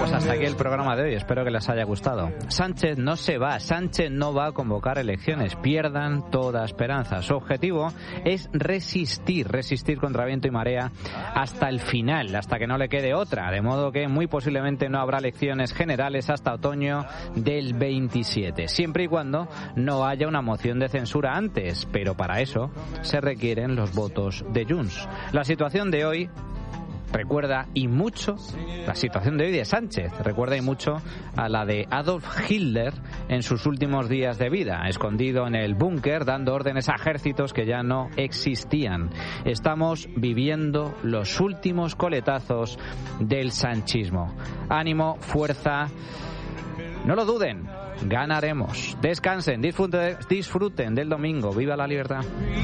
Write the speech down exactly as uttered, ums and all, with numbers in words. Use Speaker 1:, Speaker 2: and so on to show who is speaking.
Speaker 1: Pues hasta aquí el programa de hoy, espero que les haya gustado. Sánchez no se va, Sánchez no va a convocar elecciones, pierdan toda esperanza. Su objetivo es resistir, resistir contra viento y marea hasta el final, hasta que no le quede otra, de modo que muy posiblemente no habrá elecciones generales hasta otoño del veintisiete, siempre y cuando no haya una moción de censura antes, pero para eso se requieren los votos de Junts. La situación de hoy recuerda y mucho, la situación de hoy de Sánchez, recuerda y mucho a la de Adolf Hitler en sus últimos días de vida, escondido en el búnker, dando órdenes a ejércitos que ya no existían. Estamos viviendo los últimos coletazos del sanchismo. Ánimo, fuerza, no lo duden, ganaremos. Descansen, disfruten, disfruten del domingo. ¡Viva la libertad!